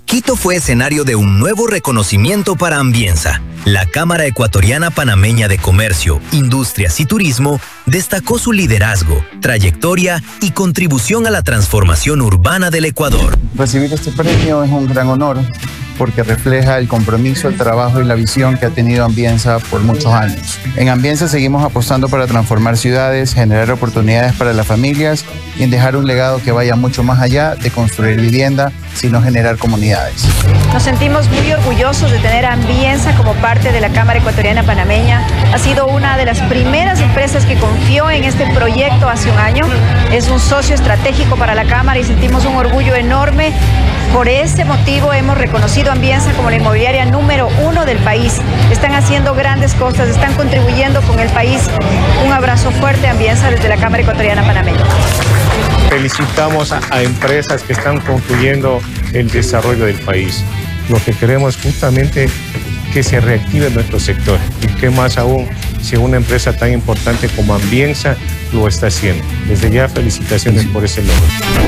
Quito fue escenario de un nuevo reconocimiento para Ambienza. La Cámara Ecuatoriana Panameña de Comercio, Industrias y Turismo destacó su liderazgo, trayectoria y contribución a la transformación urbana del Ecuador. Recibir este premio es un gran honor porque refleja el compromiso, el trabajo y la visión que ha tenido Ambienza por muchos años. En Ambienza seguimos apostando para transformar ciudades, generar oportunidades para las familias y en dejar un legado que vaya mucho más allá de construir vivienda, sino generar comunidades. Nos sentimos muy orgullosos de tener a Ambienza como parte de la Cámara Ecuatoriana Panameña. Ha sido una de las primeras empresas que confió en este proyecto hace un año. Es un socio estratégico para la Cámara y sentimos un orgullo enorme. Por ese motivo hemos reconocido a Ambienza como la inmobiliaria número 1 del país. Están haciendo grandes cosas, están contribuyendo con el país. Un abrazo fuerte a Ambienza desde la Cámara Ecuatoriana Panameña. Felicitamos a empresas que están concluyendo el desarrollo del país. Lo que queremos es justamente que se reactive nuestro sector. Y qué más aún si una empresa tan importante como Ambienza lo está haciendo. Desde ya, felicitaciones por ese logro.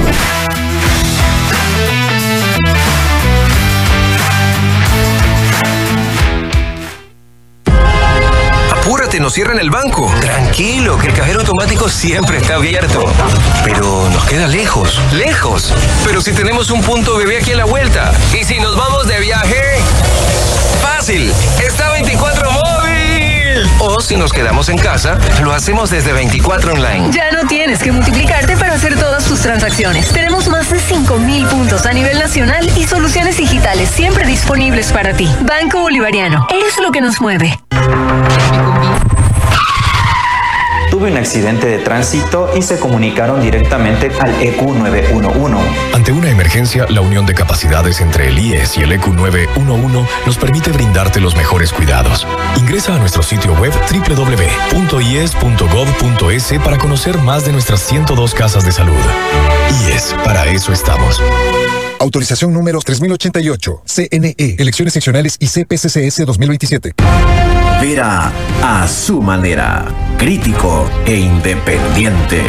Apúrate, nos cierran el banco. Tranquilo, que el cajero automático siempre está abierto. Pero nos queda lejos, lejos. Pero si tenemos un punto bebé aquí a la vuelta. ¿Y si nos vamos de viaje? Fácil, está 24 móvil. O si nos quedamos en casa, lo hacemos desde 24 online. Ya no tienes que multiplicarte para hacer todas tus transacciones. Tenemos más de 5.000 puntos a nivel nacional y soluciones digitales siempre disponibles para ti. Banco Bolivariano, es lo que nos mueve. Tuve un accidente de tránsito y se comunicaron directamente al EQ 911. Ante una emergencia, la unión de capacidades entre el IES y el EQ 911 nos permite brindarte los mejores cuidados. Ingresa a nuestro sitio web www.ies.gov.es para conocer más de nuestras 102 casas de salud. IES, para eso estamos. Autorización número 3088, CNE, Elecciones Seccionales y CPCCS 2027. Vera a su manera, crítico e independiente.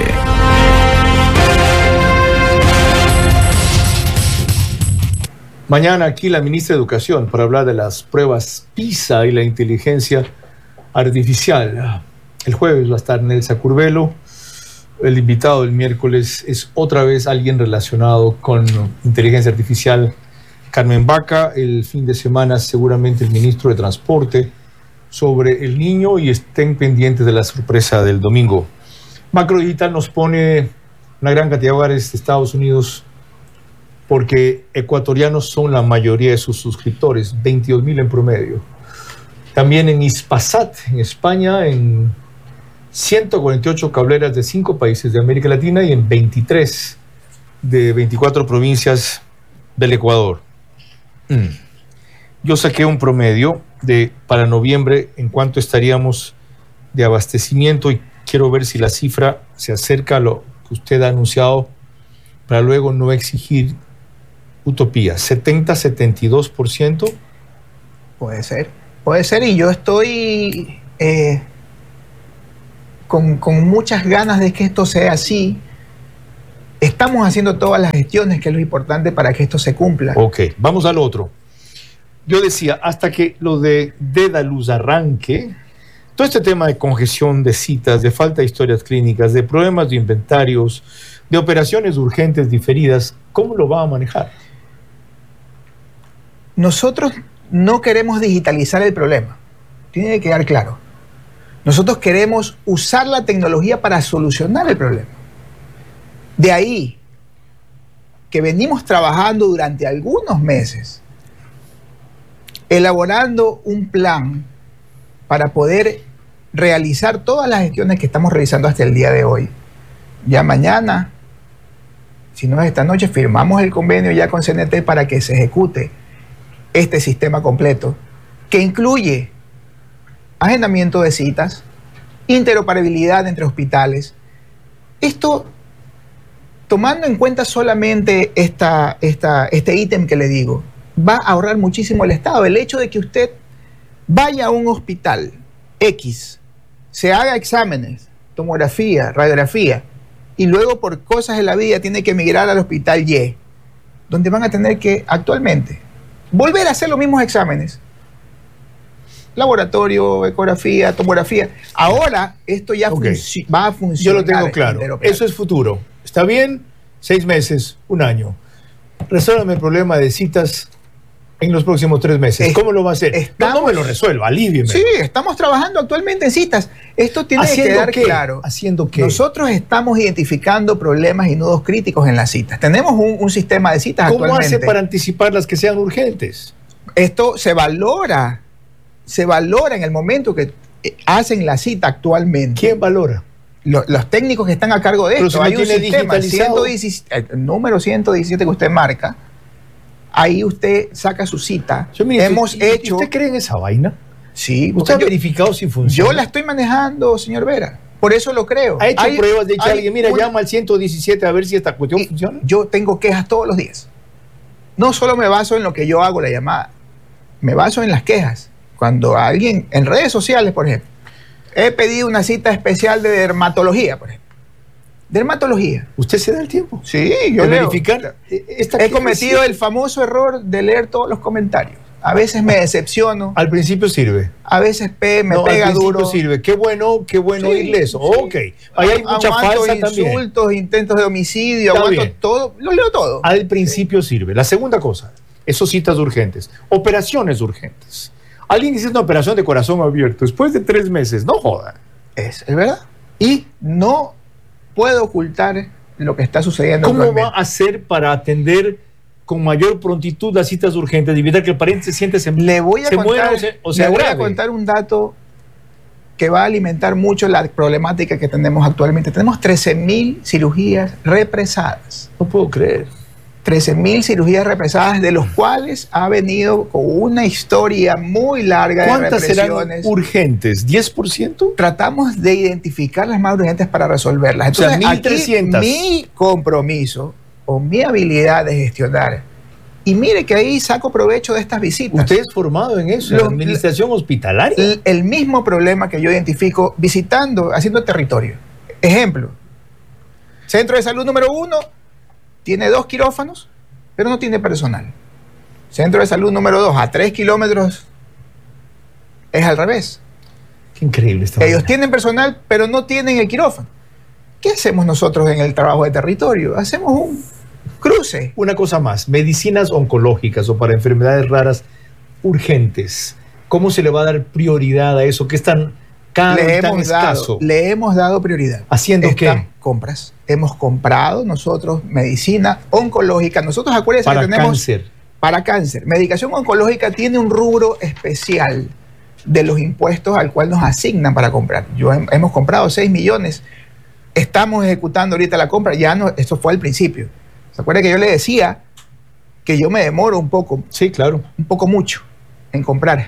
Mañana aquí la ministra de Educación para hablar de las pruebas PISA y la inteligencia artificial. El jueves va a estar Nelsa Curvelo. El invitado del miércoles es otra vez alguien relacionado con inteligencia artificial, Carmen Baca. El fin de semana seguramente el ministro de Transporte sobre el niño y estén pendientes de la sorpresa del domingo. Macro Digital nos pone una gran cantidad de hogares de Estados Unidos porque ecuatorianos son la mayoría de sus suscriptores, 22,000 en promedio. También en Hispasat, en España, en 148 cableras de 5 países de América Latina y en 23 de 24 provincias del Ecuador. Yo saqué un promedio para noviembre en cuánto estaríamos de abastecimiento y quiero ver si la cifra se acerca a lo que usted ha anunciado para luego no exigir utopía. 70-72%. Puede ser y yo estoy con muchas ganas de que esto sea así. Estamos haciendo todas las gestiones, que es lo importante para que esto se cumpla. Ok, vamos al otro. Yo decía, hasta que lo de Dedalus arranque, todo este tema de congestión de citas, de falta de historias clínicas, de problemas de inventarios, de operaciones urgentes diferidas, ¿cómo lo va a manejar? Nosotros no queremos digitalizar el problema. Tiene que quedar claro. Nosotros queremos usar la tecnología para solucionar el problema. De ahí que venimos trabajando durante algunos meses, elaborando un plan para poder realizar todas las gestiones que estamos realizando hasta el día de hoy. Ya mañana, si no es esta noche, firmamos el convenio ya con CNT para que se ejecute este sistema completo, que incluye agendamiento de citas, interoperabilidad entre hospitales. Esto, tomando en cuenta solamente este ítem que le digo, va a ahorrar muchísimo el Estado. El hecho de que usted vaya a un hospital X, se haga exámenes, tomografía, radiografía, y luego por cosas de la vida tiene que emigrar al hospital Y, donde van a tener que actualmente volver a hacer los mismos exámenes. Laboratorio, ecografía, tomografía. Ahora esto ya va a funcionar. Yo lo tengo claro. Eso es futuro. ¿Está bien? 6 meses, 1 año. Resuélvame el problema de citas en los próximos 3 meses. ¿Cómo lo va a hacer? No me lo resuelva, alívieme. Sí, estamos trabajando actualmente en citas. Esto tiene que quedar claro. ¿Haciendo qué? Nosotros estamos identificando problemas y nudos críticos en las citas. Tenemos un sistema de citas actualmente. ¿Cómo hace para anticipar las que sean urgentes? Esto se valora en el momento que hacen la cita actualmente. ¿Quién valora? Los técnicos que están a cargo de esto. Si no hay un sistema, el número 117 que usted marca, ahí usted saca su cita. ¿Usted cree en esa vaina? Sí. ¿Usted ha verificado si funciona? Yo la estoy manejando, señor Vera. Por eso lo creo. ¿Ha hecho pruebas de alguien? Mira, llama al 117 a ver si esta cuestión funciona. Yo tengo quejas todos los días. No solo me baso en lo que yo hago la llamada, me baso en las quejas. Cuando alguien, en redes sociales, por ejemplo, he pedido una cita especial de dermatología, por ejemplo. Dermatología. ¿Usted se da el tiempo? Sí, yo leo. Verificar. He cometido el famoso error de leer todos los comentarios. A veces me decepciono. Al principio sirve. A veces me pega duro. Al principio sirve. Qué bueno oírle eso. Sí. Ok. Ahí hay mucha falsa también. Insultos, intentos de homicidio, aguanto todo. Lo leo todo. Al principio sirve. La segunda cosa, esos citas urgentes. Operaciones urgentes. Alguien dice una operación de corazón abierto después de 3 meses. No joda. Es verdad. Y no puedo ocultar lo que está sucediendo. ¿Cómo va a hacer para atender con mayor prontitud las citas urgentes, de evitar que el pariente se siente le voy a contar un dato que va a alimentar mucho la problemática que tenemos actualmente. Tenemos 13.000 cirugías represadas. No puedo creer. 13.000 cirugías represadas, de los cuales ha venido con una historia muy larga de represiones. ¿Cuántas serán urgentes? ¿10%? Tratamos de identificar las más urgentes para resolverlas. Entonces, 1.300. Mi compromiso o mi habilidad de gestionar, y mire que ahí saco provecho de estas visitas. ¿Usted es formado en eso? ¿En administración hospitalaria? El mismo problema que yo identifico visitando, haciendo territorio. Ejemplo, centro de salud número 1 tiene 2 quirófanos, pero no tiene personal. Centro de salud número 2, a 3 kilómetros, es al revés. Qué increíble está. Ellos tienen personal, pero no tienen el quirófano. ¿Qué hacemos nosotros en el trabajo de territorio? Hacemos un cruce. Una cosa más, medicinas oncológicas o para enfermedades raras urgentes. ¿Cómo se le va a dar prioridad a eso? ¿Qué es tan caro y tan escaso? Le hemos dado prioridad. ¿Haciendo qué? Compras. Hemos comprado nosotros medicina oncológica. Nosotros, acuérdense que tenemos... cáncer. Para cáncer. Medicación oncológica tiene un rubro especial de los impuestos al cual nos asignan para comprar. Hemos comprado 6 millones. Estamos ejecutando ahorita la compra. Ya no, esto fue al principio. ¿Se acuerda que yo le decía que yo me demoro un poco? Sí, claro. Un poco mucho en comprar.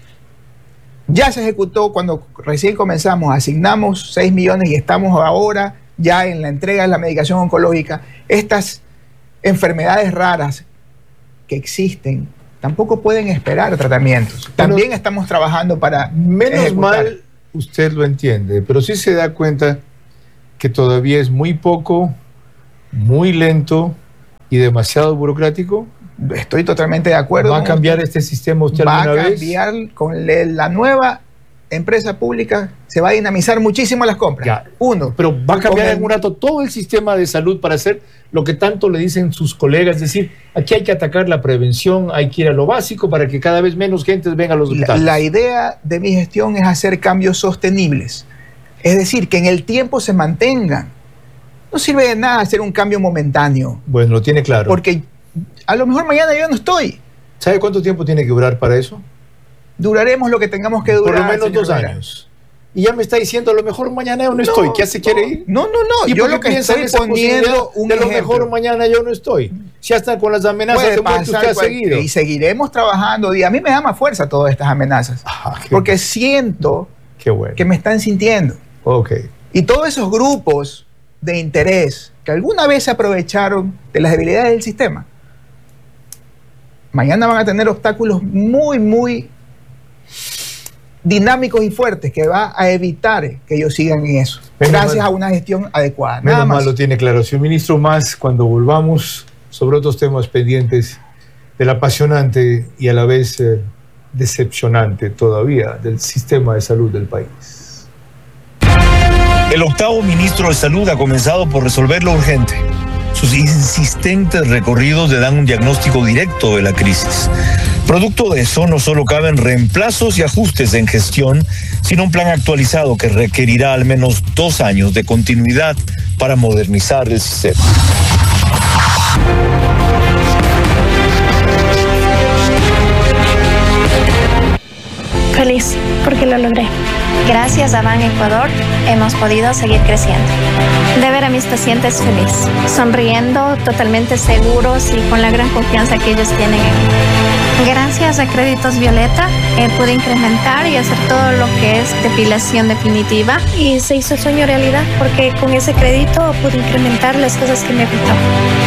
Ya se ejecutó cuando recién comenzamos. Asignamos 6 millones y estamos ahora ya en la entrega de la medicación oncológica. Estas enfermedades raras que existen tampoco pueden esperar tratamientos. También estamos trabajando para menos ejecutar. Mal usted lo entiende, pero sí se da cuenta que todavía es muy poco, muy lento y demasiado burocrático. Estoy totalmente de acuerdo. ¿Va a cambiar este sistema usted alguna vez? Va a cambiar con la nueva empresa pública. Se va a dinamizar muchísimo las compras. Ya. Pero va a cambiar en un rato todo el sistema de salud para hacer lo que tanto le dicen sus colegas, es decir, aquí hay que atacar la prevención, hay que ir a lo básico para que cada vez menos gente venga a los hospitales. La idea de mi gestión es hacer cambios sostenibles, es decir, que en el tiempo se mantengan. No sirve de nada hacer un cambio momentáneo. Bueno, lo tiene claro. Porque a lo mejor mañana yo no estoy. ¿Sabe cuánto tiempo tiene que durar para eso? Duraremos lo que tengamos que durar. Por lo menos 2 años. Y ya me está diciendo, a lo mejor mañana yo no estoy. ¿Qué hace? ¿Quiere ir? No. ¿Y yo lo que estoy poniendo un ejemplo? A lo mejor mañana yo no estoy. Si hasta con las amenazas de muerte usted ha seguido. Y seguiremos trabajando. Y a mí me da más fuerza todas estas amenazas. Porque siento que me están sintiendo. Okay. Y todos esos grupos de interés que alguna vez se aprovecharon de las debilidades del sistema, mañana van a tener obstáculos muy, muy dinámicos y fuertes que va a evitar que ellos sigan en eso. Gracias a una gestión adecuada. Menos mal lo tiene claro. Señor ministro, más cuando volvamos sobre otros temas pendientes del apasionante y a la vez decepcionante todavía del sistema de salud del país. El octavo ministro de Salud ha comenzado por resolver lo urgente. Sus insistentes recorridos le dan un diagnóstico directo de la crisis. Producto de eso, no solo caben reemplazos y ajustes en gestión, sino un plan actualizado que requerirá al menos 2 años de continuidad para modernizar el sistema. Feliz, porque lo logré. Gracias a Ban Ecuador hemos podido seguir creciendo. De ver a mis pacientes feliz, sonriendo, totalmente seguros y con la gran confianza que ellos tienen en mí. Gracias a Créditos Violeta pude incrementar y hacer todo lo que es depilación definitiva. Y se hizo el sueño realidad porque con ese crédito pude incrementar las cosas que me faltaban.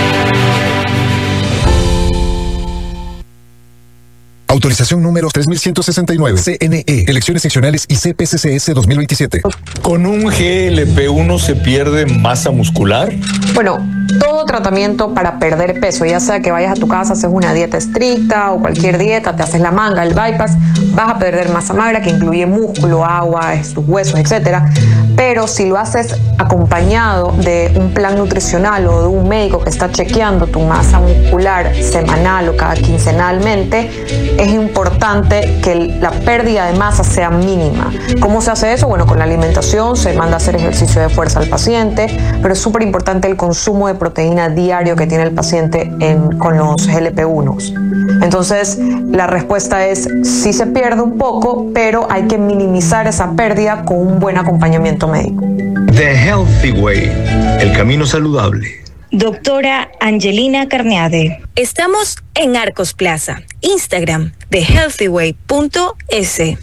Autorización número 3169. CNE. Elecciones seccionales y CPCCS 2027. ¿Con un GLP-1 se pierde masa muscular? Bueno, todo tratamiento para perder peso, ya sea que vayas a tu casa, haces una dieta estricta o cualquier dieta, te haces la manga, el bypass, vas a perder masa magra que incluye músculo, agua, tus huesos, etcétera. Pero si lo haces acompañado de un plan nutricional o de un médico que está chequeando tu masa muscular semanal o cada quincenalmente, es importante que la pérdida de masa sea mínima. ¿Cómo se hace eso? Bueno, con la alimentación se manda a hacer ejercicio de fuerza al paciente, pero es súper importante el consumo de proteína diario que tiene el paciente con los GLP-1s. Entonces, la respuesta es sí se pierde un poco, pero hay que minimizar esa pérdida con un buen acompañamiento médico. The Healthy Way, el camino saludable. Doctora Angelina Carneade. Estamos en Arcos Plaza. Instagram, thehealthyway.es.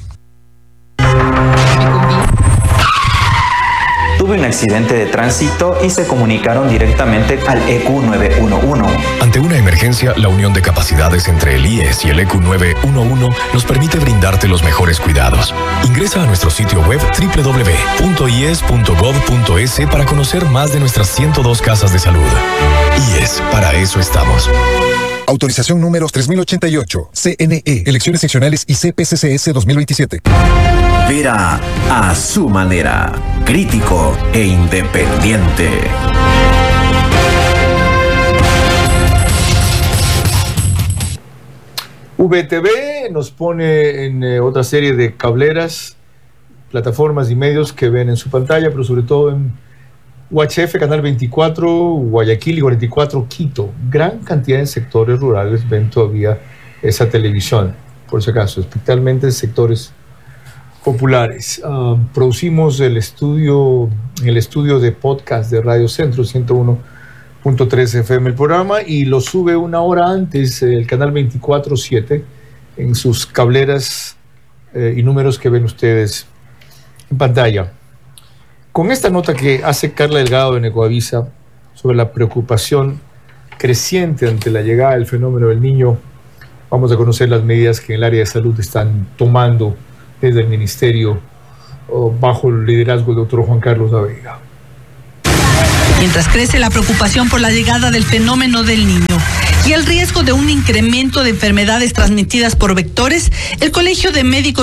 Tuve un accidente de tránsito y se comunicaron directamente al EQ 911. Ante una emergencia, la unión de capacidades entre el IES y el EQ 911 nos permite brindarte los mejores cuidados. Ingresa a nuestro sitio web www.ies.gov.es para conocer más de nuestras 102 casas de salud. IES, para eso estamos. Autorización número 3088. CNE. Elecciones seccionales y CPCCS 2027. Vera a su manera. Crítico e independiente. VTV nos pone en otra serie de cableras, plataformas y medios que ven en su pantalla, pero sobre todo en UHF, Canal 24, Guayaquil y 44, Quito. Gran cantidad de sectores rurales ven todavía esa televisión, por si acaso, especialmente en sectores populares. Producimos en el estudio de podcast de Radio Centro 101.3 FM el programa y lo sube 1 hora antes el Canal 24/7 en sus cableras y números que ven ustedes en pantalla. Con esta nota que hace Carla Delgado en Ecoavisa sobre la preocupación creciente ante la llegada del fenómeno del Niño, vamos a conocer las medidas que en el área de salud están tomando desde el Ministerio bajo el liderazgo del doctor Juan Carlos Navega. Mientras crece la preocupación por la llegada del fenómeno del Niño y el riesgo de un incremento de enfermedades transmitidas por vectores, el Colegio de Médicos